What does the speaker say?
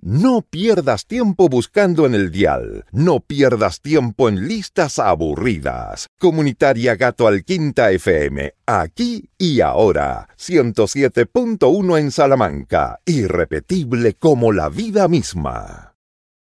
No pierdas tiempo buscando en el dial. No pierdas tiempo en listas aburridas. Comunitaria Gato Alquinta FM. Aquí y ahora. 107.1 en Salamanca. Irrepetible como la vida misma.